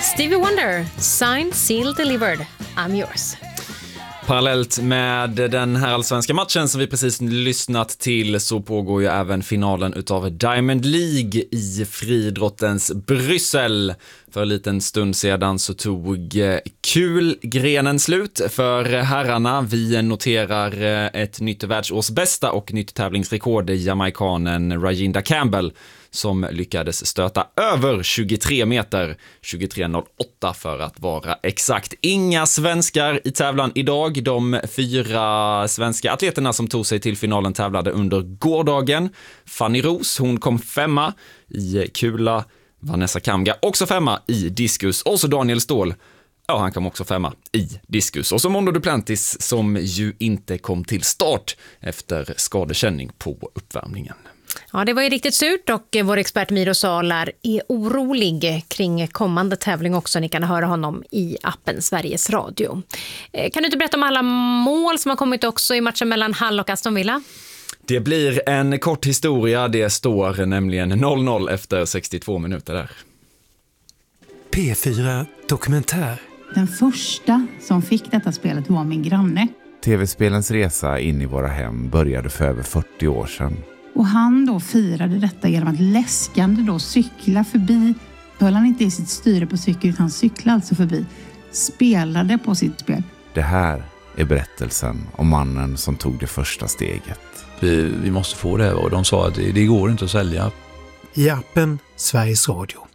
Stevie Wonder, Signed, Sealed, Delivered, I'm yours. Parallellt med den här allsvenska matchen som vi precis lyssnat till så pågår ju även finalen utav Diamond League i friidrottens Bryssel. För en liten stund sedan så tog kulgrenen slut för herrarna. Vi noterar ett nytt världsårsbästa och nytt tävlingsrekord, jamaikanen Rajinda Campbell, som lyckades stöta över 23 meter, 23,08 för att vara exakt. Inga svenskar i tävlan idag. De 4 svenska atleterna som tog sig till finalen tävlade under gårdagen. Fanny Ros, hon kom 5:a i kula. Vanessa Kamga också 5:a i diskus. Och så Daniel Ståhl, ja, han kom också 5:a i diskus. Och så Mondo Duplantis som ju inte kom till start efter skadekänning på uppvärmningen. Ja, det var ju riktigt surt och vår expert Miro Salar är orolig kring kommande tävling också. Ni kan höra honom i appen Sveriges Radio. Kan du inte berätta om alla mål som har kommit också i matchen mellan Hull och Aston Villa? Det blir en kort historia. Det står nämligen 0-0 efter 62 minuter där. P4 Dokumentär. Den första som fick detta spelet var min granne. TV-spelens resa in i våra hem började för över 40 år sedan. Och han då firade detta genom att läskande då cykla förbi. Höll han inte i sitt styre på cykel utan cyklade alltså förbi. Spelade på sitt spel. Det här är berättelsen om mannen som tog det första steget. Vi måste få det, och de sa att det går inte att sälja. I appen Sveriges Radio.